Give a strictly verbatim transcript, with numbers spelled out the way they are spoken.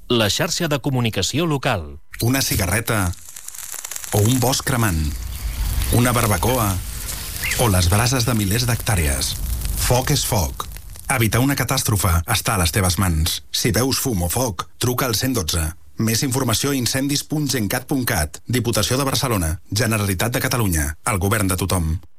La xarxa de comunicació local. Una cigarreta o un bosc cremant. Una barbacoa o les brases de milers d'hectàrees. Foc és foc. Evitar una catàstrofe està a les teves mans. Si veus fum o foc, truca al cent i dotze. Més informació a incendis punt gencat punt cat. Diputació de Barcelona. Generalitat de Catalunya. El govern de tothom.